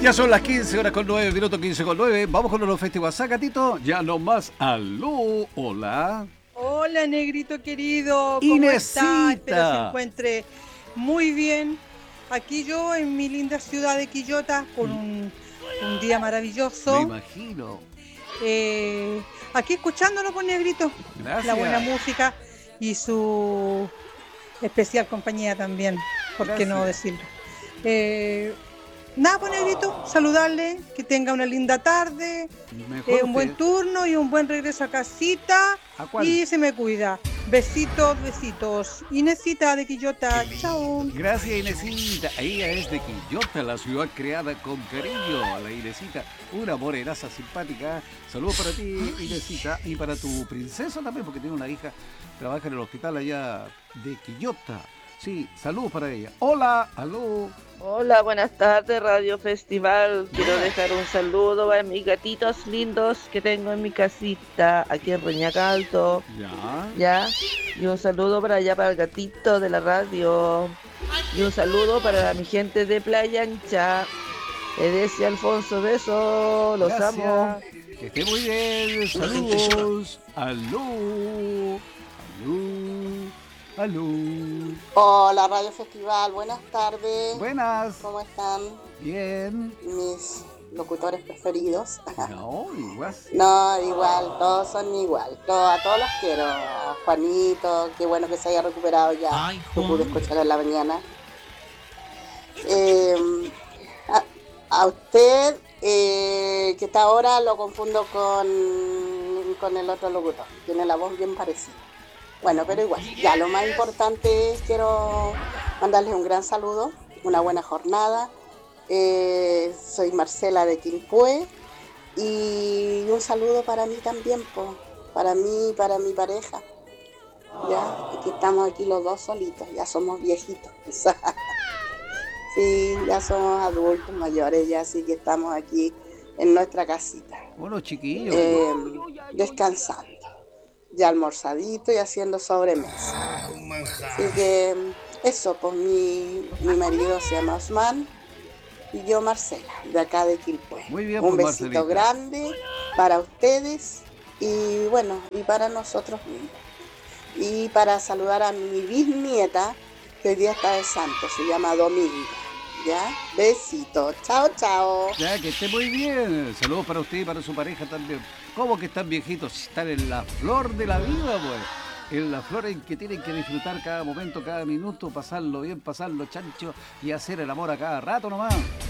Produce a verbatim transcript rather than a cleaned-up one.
Ya son las quince horas con nueve minutos, quince con nueve. Vamos con los festivales. Gatito, ya no más. Aló, hola. Hola, negrito querido, ¿cómo Inesita. está? Espero se encuentre muy bien. Aquí yo en mi linda ciudad de Quillota con un, un día maravilloso. Me imagino. Eh, aquí escuchándolo con negrito. Gracias. La buena música y su especial compañía también, ¿por Gracias. qué no decirlo? Eh, Nada, pues negrito, saludarle, que tenga una linda tarde, eh, un buen turno y un buen regreso a casita. ¿A cuál? Y se me cuida. Besitos, besitos. Inesita de Quillota, chao. Gracias, Inesita. Ella es de Quillota, la ciudad creada con cariño. La Inesita, una morenaza simpática. Saludos para ti, Inesita, y para tu princesa también, porque tiene una hija, trabaja en el hospital allá de Quillota. Sí, saludos para ella. Hola, aló. Hola, buenas tardes, Radio Festival. Quiero dejar un saludo a mis gatitos lindos que tengo en mi casita, aquí en Reñaca Alto. Ya. Ya. Y un saludo para allá para el gatito de la radio. Y un saludo para mi gente de Playa Ancha. Edesi y Alfonso, besos. Los Gracias. amo. Que esté muy bien. Saludos. Aló. Aló. Aló. Hola Radio Festival, buenas tardes. Buenas. ¿Cómo están? Bien. Mis locutores preferidos. No, igual. No, igual, todos son igual. Todo, a todos los quiero. A Juanito, qué bueno que se haya recuperado ya. Ay, Lo pude escuchar en la mañana. Eh, a, a usted, eh, que está ahora, lo confundo con, con el otro locutor. Tiene la voz bien parecida. Bueno, pero igual, ya lo más importante es, quiero mandarles un gran saludo, una buena jornada. Eh, soy Marcela de Quilpué y un saludo para mí también, po, para mí y para mi pareja. Ya, aquí estamos aquí los dos solitos, ya somos viejitos. Sí, ya somos adultos mayores, ya así que estamos aquí en nuestra casita. Bueno, chiquillos. Eh, descansando. Ya almorzadito y haciendo sobremesa. Así que eso, pues mi, mi marido se llama Osman y yo Marcela, de acá de Quilpué. Muy bien, un pues, besito Marcelita. grande para ustedes y bueno, y para nosotros mismos. Y para saludar a mi bisnieta, que hoy día está de santo, se llama Domingo. ¿Ya? Besitos. Chao, chao. Ya, que esté muy bien. Saludos para usted y para su pareja también. ¿Cómo que están viejitos? Están en la flor de la vida, pues. En la flor en que tienen que disfrutar cada momento, cada minuto, pasarlo bien, pasarlo chancho y hacer el amor a cada rato nomás.